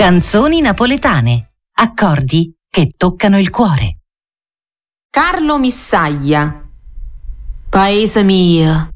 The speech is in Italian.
Canzoni napoletane. Accordi che toccano il cuore. Carlo Missaglia. Paese mio,